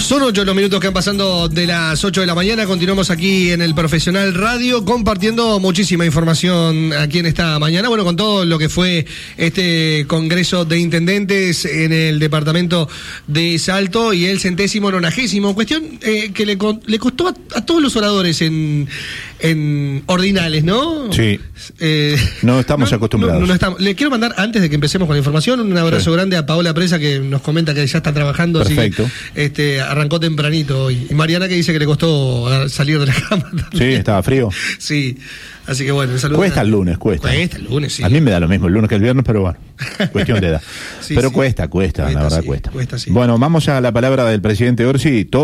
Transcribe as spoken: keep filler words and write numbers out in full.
Son ocho los minutos que han pasado de las ocho de la mañana. Continuamos aquí en el Profesional Radio compartiendo muchísima información aquí en esta mañana. Bueno, con todo lo que fue este Congreso de Intendentes en el departamento de Salto y el centésimo nonagésimo. Cuestión eh, que le, le costó a, a todos los oradores en, en ordinales, ¿no? Sí. Eh, no estamos no, acostumbrados. No, no estamos. Le quiero mandar, antes de que empecemos con la información, un abrazo sí. grande a Paola Presa, que nos comenta que ya está trabajando. Perfecto. Así que, este, arrancó tempranito hoy. Y Mariana, que dice que le costó salir de la cama también. Sí, estaba frío. Sí, así que bueno, saludos. Cuesta el lunes, cuesta. Cuesta el lunes, sí. A mí me da lo mismo el lunes que el viernes, pero bueno, cuestión de edad. sí, pero sí. cuesta, cuesta, cuesta, la verdad sí, cuesta. cuesta sí. Bueno, vamos a la palabra del presidente Orsi.